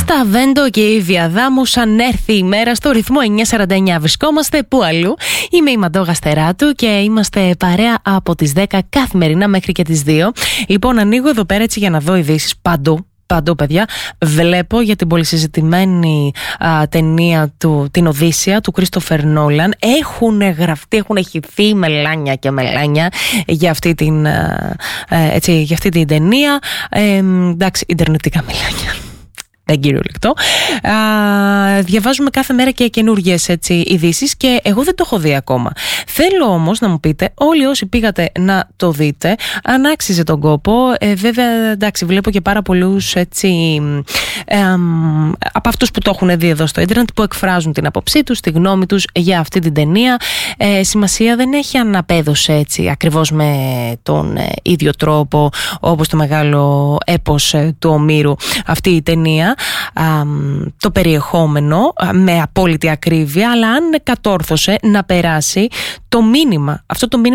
Τα Βέντο και η Βιαδάμου, σαν έρθει η μέρα στο ρυθμό 949. Βρισκόμαστε πού αλλού. Είμαι η Μαντώ Γαστεράτου και είμαστε παρέα από τις 10 καθημερινά μέχρι και τις 2. Λοιπόν, ανοίγω εδώ πέρα έτσι για να δω ειδήσεις παντού, παιδιά. Βλέπω για την πολυσυζητημένη ταινία την Οδύσσεια του Κρίστοφερ Νόλαν. Έχουν γραφτεί, έχουν χυθεί μελάνια και μελάνια για αυτή την ταινία. Εντάξει, ιντερνετικά μελάνια. Δεν κυριολεκτό. Διαβάζουμε κάθε μέρα και καινούργιες ειδήσεις και εγώ δεν το έχω δει ακόμα. Θέλω όμως να μου πείτε, όλοι όσοι πήγατε να το δείτε, αν άξιζε τον κόπο. Βέβαια, εντάξει, βλέπω και πάρα πολλούς από αυτούς που το έχουν δει εδώ στο ίντερνετ που εκφράζουν την άποψή τους, τη γνώμη τους για αυτή την ταινία. Σημασία δεν έχει αν απέδωσε ακριβώς με τον ίδιο τρόπο όπως το μεγάλο έπος του Ομήρου αυτή η ταινία. Το περιεχόμενο με απόλυτη ακρίβεια, αλλά αν κατόρθωσε να περάσει το μήνυμα, αυτό το μήνυμα